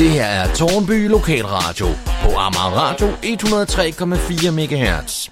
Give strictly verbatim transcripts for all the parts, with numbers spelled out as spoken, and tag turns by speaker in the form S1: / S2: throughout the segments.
S1: Det her er Tårnby Lokalradio på Amager Radio et hundrede og tre komma fire megahertz.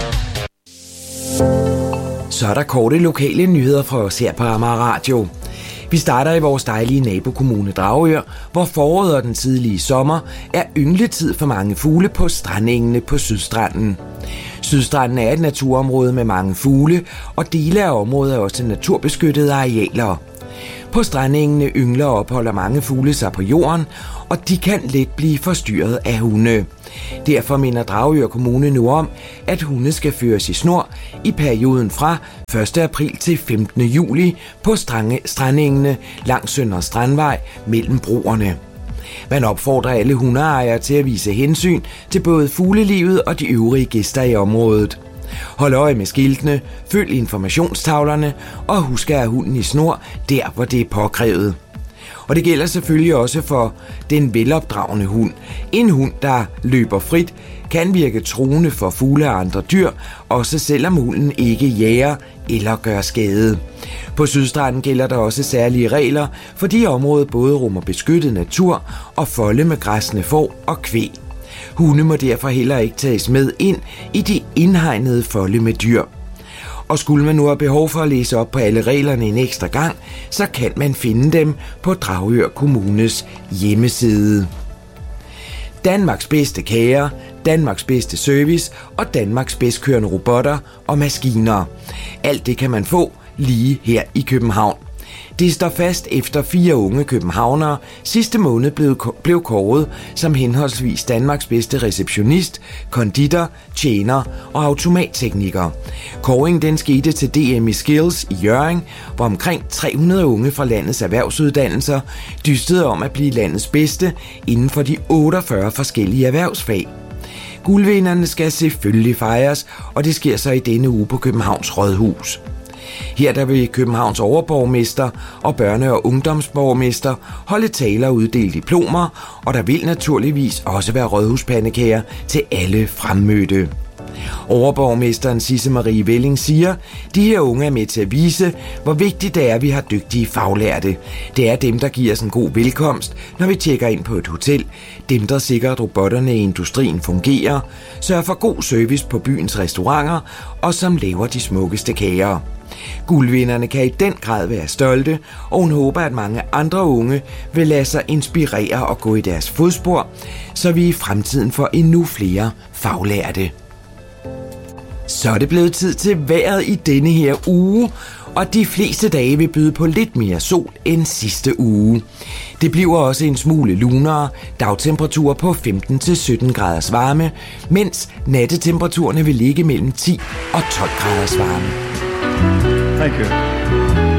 S2: Så er der korte lokale nyheder fra os her på Amager Radio. Vi starter i vores dejlige nabokommune Dragør, hvor foråret og den tidlige sommer er yngletid for mange fugle på strandengene på Sydstranden. Sydstranden er et naturområde med mange fugle, og dele af området er også naturbeskyttede arealer. På strandengene yngler og opholder mange fugle sig på jorden, og de kan let blive forstyrret af hunde. Derfor minder Dragør Kommune nu om, at hunde skal føres i snor i perioden fra første april til femtende juli på strandengene langs Søndre Strandvej mellem broerne. Man opfordrer alle hundeejere til at vise hensyn til både fuglelivet og de øvrige gæster i området. Hold øje med skiltene, følg informationstavlerne og husk at have hunden i snor der, hvor det er påkrævet. Og det gælder selvfølgelig også for den velopdragne hund. En hund, der løber frit, kan virke truende for fugle og andre dyr, også selvom hunden ikke jager eller gør skade. På Sydstranden gælder der også særlige regler, fordi området både rummer beskyttet natur og folde med græssende får og kvæg. Hunde må derfor heller ikke tages med ind i de indhegnede folde med dyr. Og skulle man nu have behov for at læse op på alle reglerne en ekstra gang, så kan man finde dem på Dragør Kommunes hjemmeside. Danmarks bedste kager, Danmarks bedste service og Danmarks bedst kørende robotter og maskiner. Alt det kan man få lige her i København. Det står fast efter fire unge københavnere sidste måned blev, blev kåret som henholdsvis Danmarks bedste receptionist, konditor, tjener og automattekniker. Kåringen den skete til D M i Skills i Hjørring, hvor omkring tre hundrede unge fra landets erhvervsuddannelser dystede om at blive landets bedste inden for de otteogfyrre forskellige erhvervsfag. Guldvinderne skal selvfølgelig fejres, og det sker så i denne uge på Københavns Rådhus. Her der vil Københavns overborgmester og børne- og ungdomsborgmester holde taler og uddele diplomer, og der vil naturligvis også være rådhuspandekager til alle fremmødte. Overborgmesteren Sisse Marie Velling siger, de her unge er med til at vise, hvor vigtigt det er, at vi har dygtige faglærte. Det er dem, der giver os en god velkomst, når vi tjekker ind på et hotel. Dem, der sikrer, at robotterne i industrien fungerer, sørger for god service på byens restauranter og som laver de smukkeste kager. Guldvinderne kan i den grad være stolte, og hun håber, at mange andre unge vil lade sig inspirere og gå i deres fodspor, så vi i fremtiden får endnu flere faglærte. Så er det blevet tid til vejret i denne her uge, og de fleste dage vil byde på lidt mere sol end sidste uge. Det bliver også en smule lunere, dagtemperaturer på femten til sytten graders varme, mens nattetemperaturerne vil ligge mellem ti og tolv graders varme.
S3: Thank you.